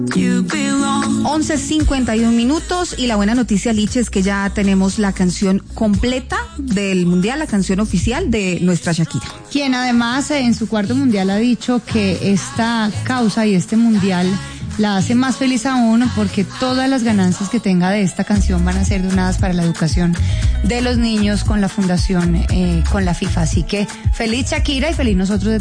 11:51 y la buena noticia, Lich, es que ya tenemos la canción completa del mundial, la canción oficial de nuestra Shakira. Quien además en su cuarto mundial ha dicho que esta causa y este mundial la hace más feliz aún porque todas las ganancias que tenga de esta canción van a ser donadas para la educación de los niños con la fundación, con la FIFA. Así que feliz Shakira y feliz nosotros de